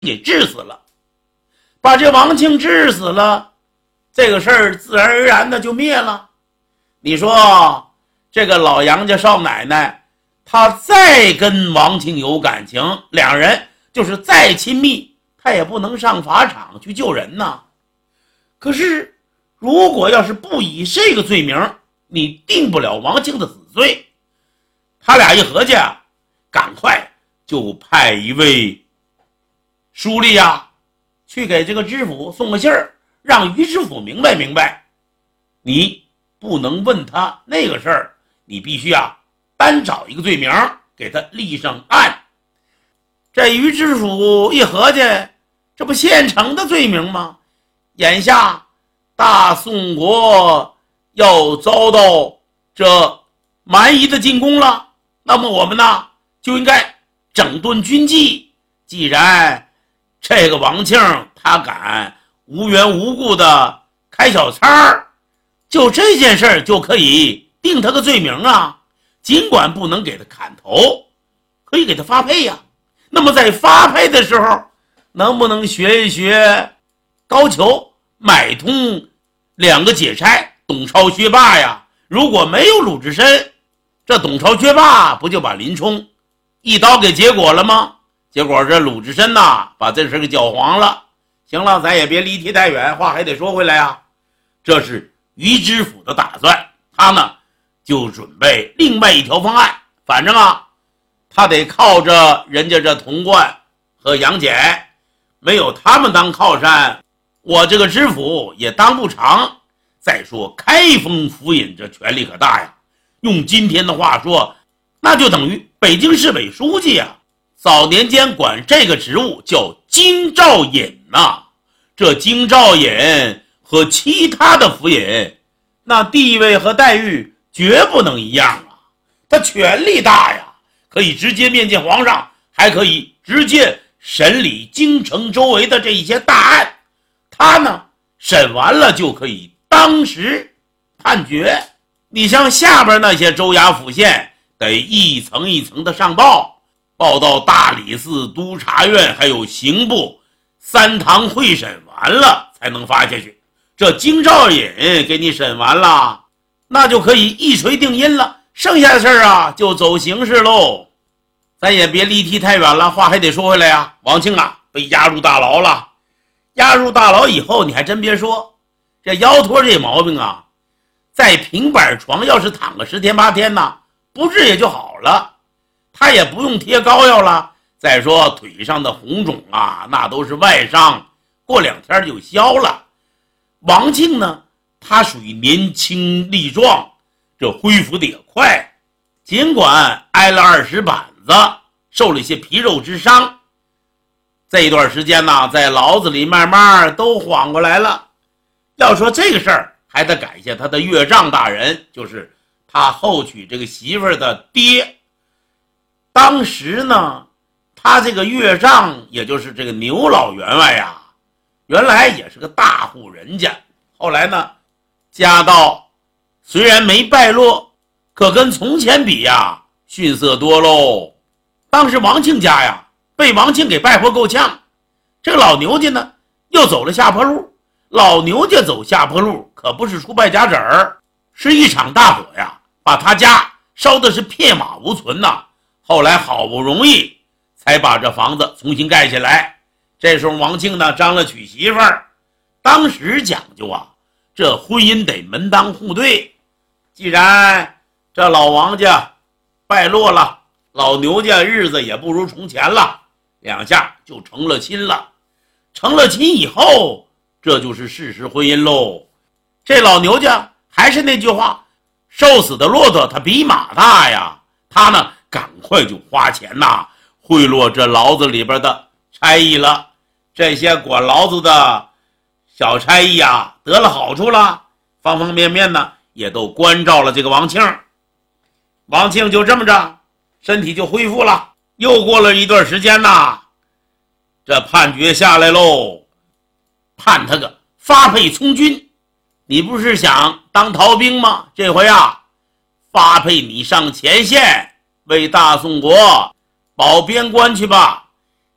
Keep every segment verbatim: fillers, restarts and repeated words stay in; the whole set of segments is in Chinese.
给治死了。把这王庆治死了，这个事儿自然而然的就灭了。你说这个老杨家少奶奶，她再跟王庆有感情，两人就是再亲密，她也不能上法场去救人呐。可是如果要是不以这个罪名，你定不了王庆的死罪。他俩一合计啊，赶快就派一位书吏呀，去给这个知府送个信儿，让于知府明白明白，你不能问他那个事儿，你必须啊单找一个罪名给他立上案。这于知府一合计，这不现成的罪名吗？眼下大宋国要遭到这蛮夷的进攻了，那么我们呢就应该整顿军纪。既然这个王庆他敢无缘无故的开小差，就这件事儿就可以定他个罪名啊。尽管不能给他砍头，可以给他发配呀、啊。那么在发配的时候，能不能学一学高俅买通两个解差董超薛霸呀？如果没有鲁智深，这董超薛霸不就把林冲一刀给结果了吗？结果这鲁智深呐，把这事给搅黄了。行了，咱也别离题太远，话还得说回来呀、啊。这是于知府的打算，他呢就准备另外一条方案。反正啊，他得靠着人家这童贯和杨戬，没有他们当靠山，我这个知府也当不长。再说开封府尹这权力可大呀，用今天的话说，那就等于北京市委书记呀。早年间管这个职务叫京兆尹呐、啊，这京兆尹和其他的府尹那地位和待遇绝不能一样啊。他权力大呀，可以直接面见皇上，还可以直接审理京城周围的这一些大案。他呢审完了就可以当时判决。你像下边那些州衙府县得一层一层的上报，报到大理寺、督察院还有刑部，三堂会审完了才能发下去。这京兆尹给你审完了，那就可以一锤定音了，剩下的事儿啊就走形式喽。咱也别离题太远了，话还得说回来呀。王庆啊被押入大牢了，押入大牢以后，你还真别说，这腰托这毛病啊，在平板床要是躺个十天八天呢，不治也就好了。他也不用贴膏药了。再说腿上的红肿啊，那都是外伤，过两天就消了。王庆呢，他属于年轻力壮，这恢复的也快。尽管挨了二十板子，受了一些皮肉之伤，这一段时间呢，在牢子里慢慢都缓过来了。要说这个事儿，还得感谢他的岳丈大人，就是他后娶这个媳妇儿的爹。当时呢，他这个岳丈，也就是这个牛老员外呀，原来也是个大户人家，后来呢，家道虽然没败落，可跟从前比呀，逊色多喽。当时王庆家呀，被王庆给败活够呛，这个老牛家呢，又走了下坡路。老牛家走下坡路，可不是出败家子儿，是一场大火呀，把他家烧的是片瓦无存呐。后来好不容易才把这房子重新盖起来。这时候王庆呢张罗娶媳妇儿，当时讲究啊，这婚姻得门当户对。既然这老王家败落了，老牛家日子也不如从前了，两下就成了亲了。成了亲以后，这就是事实婚姻喽。这老牛家还是那句话，瘦死的骆驼它比马大呀。他呢赶快就花钱呐，贿赂这牢子里边的差役了。这些管牢子的小差役啊，得了好处了，方方面面呢也都关照了这个王庆。王庆就这么着，身体就恢复了。又过了一段时间呐，这判决下来喽，判他个发配从军。你不是想当逃兵吗？这回啊，发配你上前线，为大宋国保边关去吧。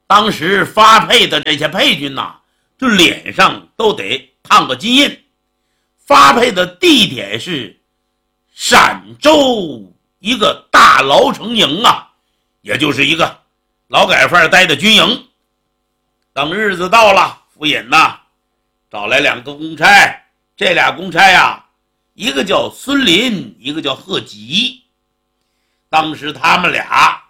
当时发配的这些配军呐，这脸上都得烫个金印。发配的地点是陕州一个大牢城营啊，也就是一个劳改犯待的军营。等日子到了，府尹呐找来两个公差，这俩公差呀，一个叫孙林，一个叫贺吉。当时他们俩